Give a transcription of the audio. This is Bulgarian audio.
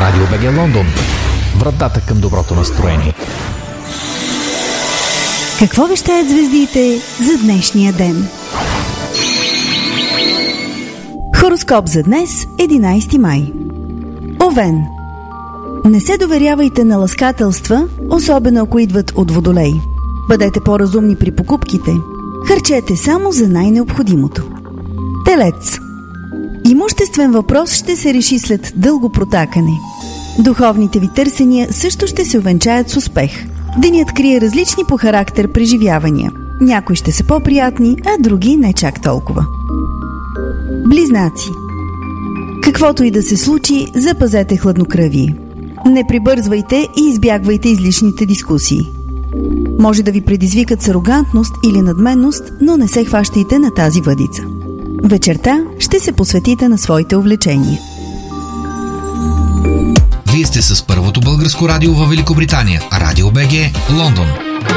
Радио БГ Лондон. Вратата към доброто настроение. Какво вещаят звездите за днешния ден? Хороскоп за днес, 11 май. Овен. Не се доверявайте на ласкателства, особено ако идват от Водолей. Бъдете по-разумни при покупките. Харчете само за най-необходимото. Телец. Имуществен въпрос ще се реши след дълго протакане. Духовните ви търсения също ще се увенчаят с успех. Денят крие различни по характер преживявания. Някои ще са по-приятни, а други не чак толкова. Близнаци. Каквото и да се случи, запазете хладнокръвие. Не прибързвайте и избягвайте излишните дискусии. Може да ви предизвикат с арогантност или надменност, но не се хващайте на тази въдица. Вечерта ще се посветите на своите увлечения. Вие сте с първото българско радио във Великобритания. Радио БГ, Лондон.